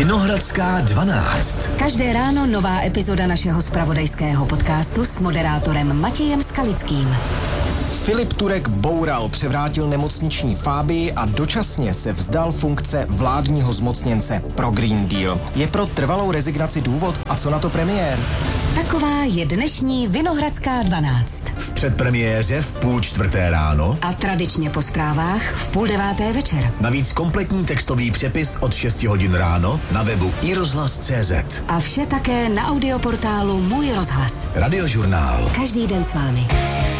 Vinohradská 12. Každé ráno nová epizoda našeho zpravodajského podcastu s moderátorem Matějem Skalickým. Filip Turek boural, převrátil nemocniční fábii a dočasně se vzdal funkce vládního zmocněnce pro Green Deal. Je pro trvalou rezignaci důvod? A co na to premiér? Taková je dnešní Vinohradská 12. V předpremiéře v 3:30 ráno a tradičně po zprávách v 8:30 večer. Navíc kompletní textový přepis od 6 hodin ráno na webu iRozhlas.cz. A vše také na audioportálu Můj rozhlas. Radiožurnál. Každý den s vámi.